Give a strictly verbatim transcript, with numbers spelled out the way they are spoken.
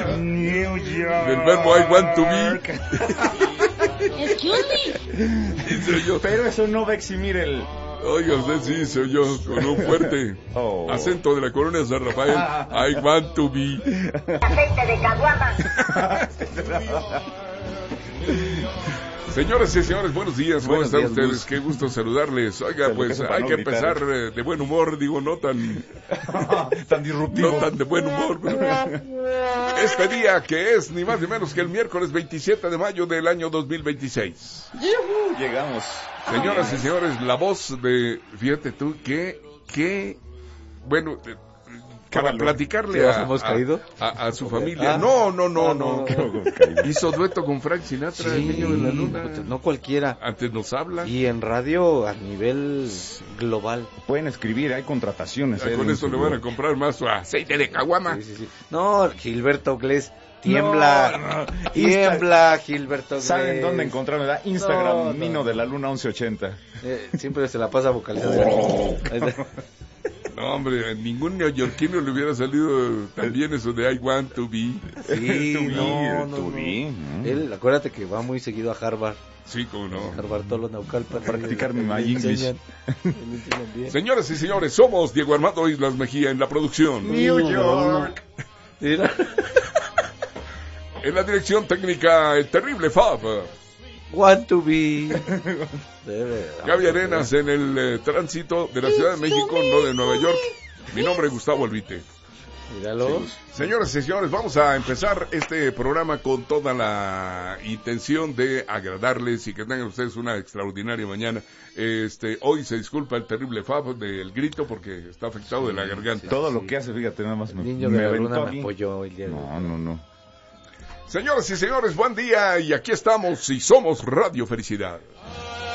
New York. Del verbo I want to be. Excuse me. Y soy yo. Pero eso no va a eximir el... Oiga, usted sí, soy yo, con un fuerte oh. acento de la colonia San Rafael. I want to be. Aceite de caguama. Señoras y señores, buenos días, ¿cómo Buenos están días, ustedes? Luz. Qué gusto saludarles. Oiga, Pero pues ¿qué para hay no que gritar? empezar eh, de buen humor, digo, no tan, Tan disruptivo. no tan de buen humor. Este día que es ni más ni menos que el miércoles veintisiete de mayo del año dos mil veintiséis. ¡Yujú! Llegamos. Señoras y señores, la voz de, fíjate tú, que, que, bueno, eh, para valor. platicarle ¿Ya a, hemos a, caído? a, a su familia. Ah. No, no, no, Ah, no. no. Hizo dueto con Frank Sinatra, el niño de la luna. No cualquiera. Antes nos habla. Y en radio a nivel global. Pueden escribir, hay contrataciones. Ah, eh, con de eso le inscribir. van a comprar más su aceite de caguama. Sí, sí, sí. No, Gilberto Glés. Tiembla. No, no. Tiembla, Gilberto Glés. ¿Saben dónde encontrarme? ¿Verdad? Instagram, No, no. Mino de la Luna once ochenta. Eh, siempre se la pasa vocalizando. No, hombre, a ningún neoyorquino le hubiera salido tan bien eso de I want to be. Sí, To be, no, no, to no. be, ¿no? Él, acuérdate que va muy seguido a Harvard. Sí, cómo no. Harvard, Tolo, Naucalpan. Practicar mi Le my English. enseñan, le enseñan bien. Señoras y señores, somos Diego Armando Islas Mejía en la producción. New York. Mira. En la dirección técnica, el terrible Fab. Want to be. Debe, Gaby Arenas en el eh, tránsito de la Ciudad de México, no de Nueva York. Mi nombre es Gustavo Albite. Míralo. Señoras y señores, vamos a empezar este programa con toda la intención de agradarles y que tengan ustedes una extraordinaria mañana. Este, hoy se disculpa el terrible Fab del grito porque está afectado de la garganta. Todo Sí. lo que hace, fíjate, nada más El me, niño me de la aventó luna a me mí. apoyó el día de hoy. No, no, no. Señoras y señores, buen día y aquí estamos y somos Radio Felicidad.